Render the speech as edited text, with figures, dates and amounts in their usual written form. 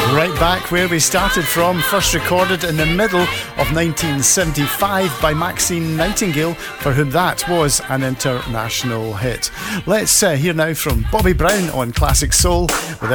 Right back where we started from, first recorded in the middle of 1975 by Maxine Nightingale, for whom that was an international hit. Let's hear now from Bobby Brown on Classic Soul with